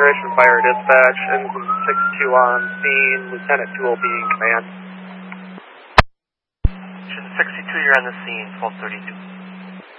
Duration Fire Dispatch, Ensign 6-2 on scene, Lieutenant Toole be in command. Engine 62, you're on the scene, 1232.